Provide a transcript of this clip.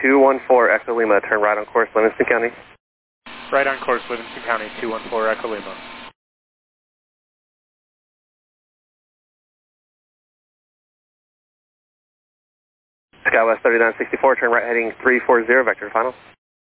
214 Echo Lima, turn right on course, Livingston County. Right on course, Livingston County, 214 Echo Lima. SkyWest 3964, turn right heading 340, vector final.